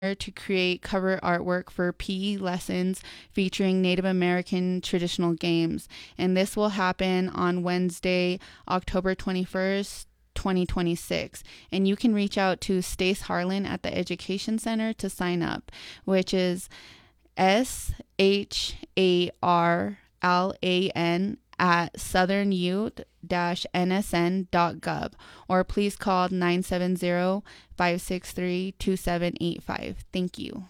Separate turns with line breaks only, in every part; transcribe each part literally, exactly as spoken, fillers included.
to create cover artwork for P E lessons featuring Native American traditional games. And this will happen on Wednesday, October twenty-first, twenty twenty-six. And you can reach out to Stace Harlan at the Education Center to sign up, which is S H A R L A N at southern youth dash n s n dot gov, or please call nine seven zero, five six three, two seven eight five. Thank you.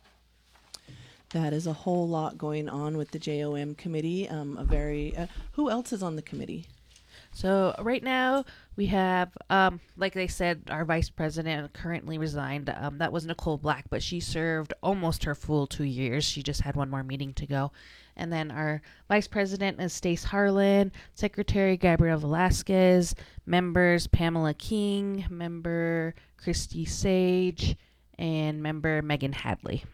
That is a whole lot going on with the J O M committee. Um, a very uh, who else is on the committee?
So right now we have, um, like they said, our vice president currently resigned. Um, that was Nicole Black, but she served almost her full two years. She just had one more meeting to go. And then our vice president is Stace Harlan, secretary Gabrielle Velasquez, members Pamela King, member Christy Sage, and member Megan Hadley.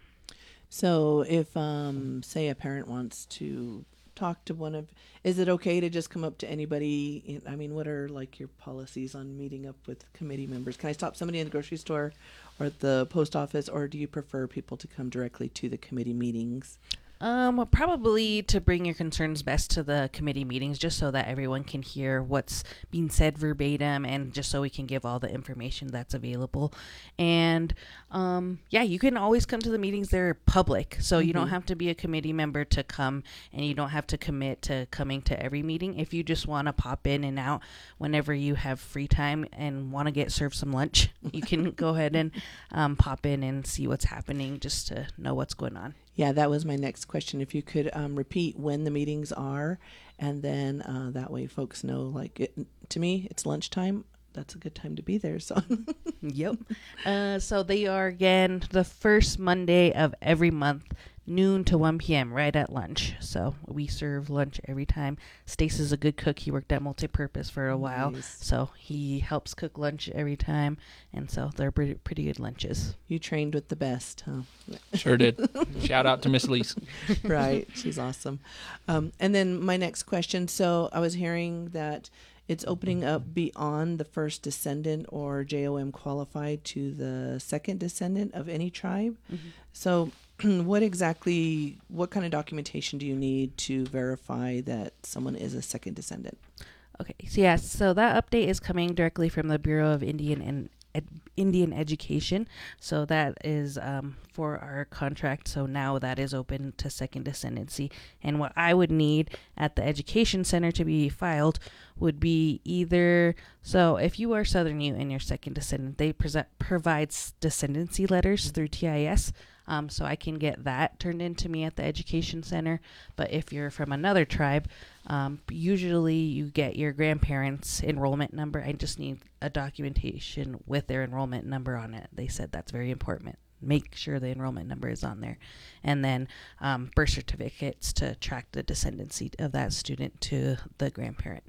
So if, um, say, a parent wants to talk to one of, is it okay to just come up to anybody? I mean, what are like your policies on meeting up with committee members? Can I stop somebody in the grocery store or at the post office, or do you prefer people to come directly to the committee meetings?
Um, well, probably to bring your concerns best to the committee meetings, just so that everyone can hear what's being said verbatim, and just so we can give all the information that's available. And um, yeah, you can always come to the meetings. They're public, so mm-hmm. you don't have to be a committee member to come, and you don't have to commit to coming to every meeting. If you just want to pop in and out whenever you have free time and want to get served some lunch, you can go ahead and um, pop in and see what's happening, just to know what's going on.
Yeah, that was my next question. If you could um, repeat when the meetings are, and then uh, that way folks know, like, it, to me, it's lunchtime. That's a good time to be there. So,
yep. Uh, so they are, again, the first Monday of every month, noon to one p.m., right at lunch. So we serve lunch every time. Stace is a good cook. He worked at Multipurpose for a nice. while, so he helps cook lunch every time, and so they're pretty, pretty good lunches.
You trained with the best, huh?
Sure did. Shout out to Miss Lise.
Right, she's awesome. Um, and then my next question, so I was hearing that it's opening up beyond the first descendant or J O M qualified to the second descendant of any tribe. Mm-hmm. So what exactly, what kind of documentation do you need to verify that someone is a second descendant?
Okay, so yes, so that update is coming directly from the Bureau of Indian and Ed, Indian Education. So that is um, for our contract. So now that is open to second descendancy. And what I would need at the Education Center to be filed would be either, so if you are Southern Ute and you're second descendant, they present provides descendancy letters through T I S. Um, so I can get that turned into me at the Education Center. But if you're from another tribe, um, usually you get your grandparents' enrollment number. I just need a documentation with their enrollment number on it. They said that's very important. Make sure the enrollment number is on there. And then um, birth certificates to track the descendancy of that student to the grandparent.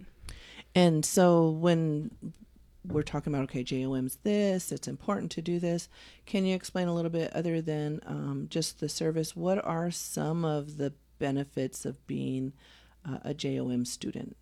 And so when we're talking about, okay, J O M's this, it's important to do this. Can you explain a little bit, other than um, just the service, what are some of the benefits of being uh, a J O M student?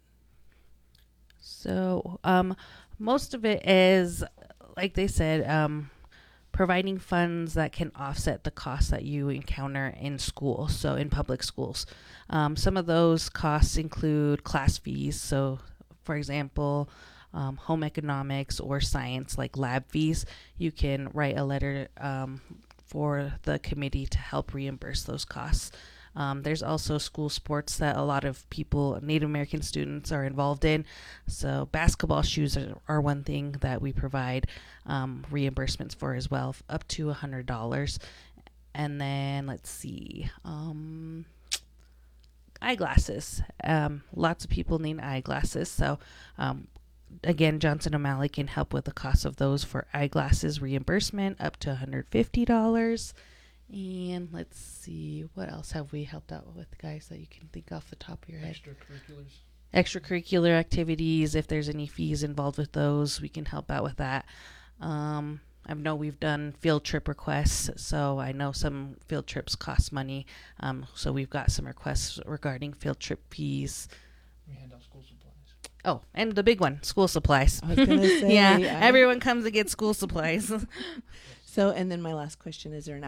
So um, most of it is, like they said, um, providing funds that can offset the costs that you encounter in school, so in public schools. Um, some of those costs include class fees. So, for example, Um, home economics or science, like lab fees, you can write a letter um, for the committee to help reimburse those costs. Um, there's also school sports that a lot of people, Native American students, are involved in. So basketball shoes are, are one thing that we provide um, reimbursements for as well, up to one hundred dollars. And then let's see, um, eyeglasses. Um, lots of people need eyeglasses. So um, Again, Johnson O'Malley can help with the cost of those for eyeglasses reimbursement up to one hundred fifty dollars. And let's see, what else have we helped out with, guys, that you can think off the top of your head?
Extracurriculars.
Extracurricular activities, if there's any fees involved with those, we can help out with that. Um, I know we've done field trip requests, so I know some field trips cost money. Um, so we've got some requests regarding field trip fees.
We hand out school supplies.
Oh, and the big one, school supplies.
I was going to say.
yeah,
I...
everyone comes to get school supplies.
So, and then my last question, is there an